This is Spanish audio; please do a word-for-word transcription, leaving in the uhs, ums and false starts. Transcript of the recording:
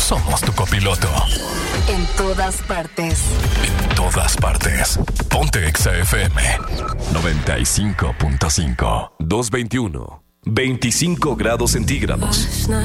somos tu copiloto. En todas partes. En todas partes. Ponte Exa F M noventa y cinco punto cinco. doscientos veintiuno. veinticinco grados centígrados.